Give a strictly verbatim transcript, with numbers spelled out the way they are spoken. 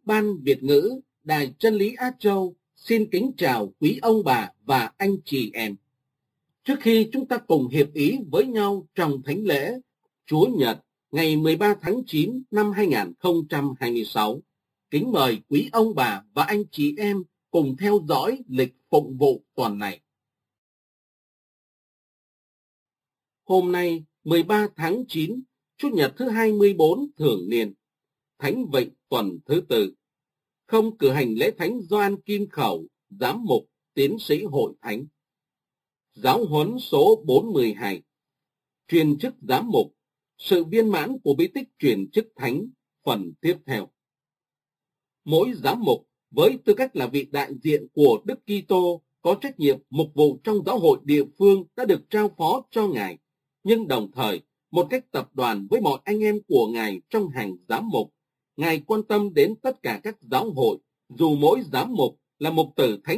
Ban Việt ngữ Đài Chân lý Á Châu xin kính chào quý ông bà và anh chị em. Trước khi chúng ta cùng hiệp ý với nhau trong thánh lễ Chúa Nhật ngày mười ba tháng chín năm hai nghìn không trăm hai mươi sáu, kính mời quý ông bà và anh chị em cùng theo dõi lịch phụng vụ tuần này. Hôm nay mười ba tháng chín, Chủ nhật thứ hai mươi bốn thường niên, Thánh Vịnh tuần thứ tư. Không cử hành lễ thánh Gioan Kim Khẩu, giám mục, tiến sĩ hội thánh. Giáo huấn số bốn mươi hai. Truyền chức giám mục, sự viên mãn của bí tích truyền chức thánh, phần tiếp theo. Mỗi giám mục với tư cách là vị đại diện của Đức Kitô có trách nhiệm mục vụ trong giáo hội địa phương đã được trao phó cho Ngài, nhưng đồng thời một cách tập đoàn với mọi anh em của Ngài trong hàng giám mục. Ngài quan tâm đến tất cả các giáo hội, dù mỗi giám mục là mục tử thánh